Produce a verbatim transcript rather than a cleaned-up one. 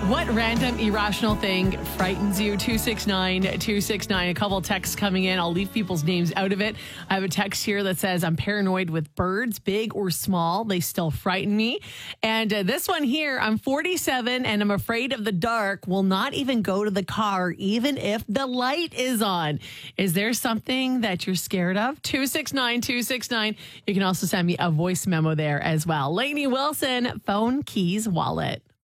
What random irrational thing frightens you? two six nine two six nine. A couple texts coming in. I'll leave people's names out of it. I have a text here that says, I'm paranoid with birds, big or small. They still frighten me. And uh, this one here, I'm forty-seven and I'm afraid of the dark. Will not even go to the car, even if the light is on. Is there something that you're scared of? two six nine two six nine. You can also send me a voice memo there as well. Lainey Wilson, phone, keys, wallet.